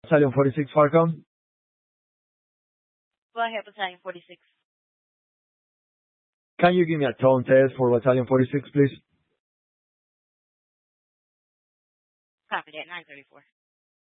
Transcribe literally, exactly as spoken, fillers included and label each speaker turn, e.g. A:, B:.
A: Battalion forty-six Farcom.
B: Go ahead, Battalion forty-six.
A: Can you give me a tone test for Battalion forty-six, please?
B: Copy that, nine thirty-four.